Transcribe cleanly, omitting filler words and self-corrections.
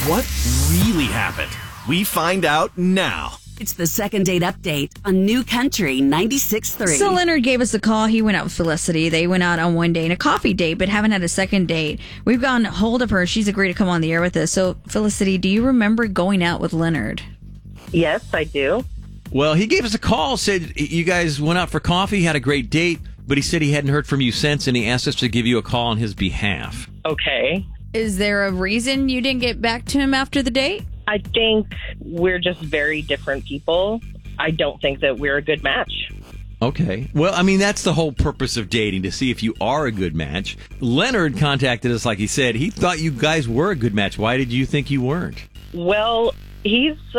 What really happened? We find out now. It's the second date update on New Country 96.3. So Leonard gave us a call. He went out with Felicity. They went out on one date, a coffee date, but haven't had a second date. We've gotten hold of her. She's agreed to come on the air with us. So Felicity, do you remember going out with Leonard? Yes, I do. Well, he gave us a call, said you guys went out for coffee, had a great date, but he said he hadn't heard from you since, and he asked us to give you a call on his behalf. Okay. Is there a reason you didn't get back to him after the date? I think we're just very different people. I don't think that we're a good match. Okay. Well, I mean, that's the whole purpose of dating, to see if you are a good match. Leonard contacted us, like he said. He thought you guys were a good match. Why did you think you weren't? Well, he's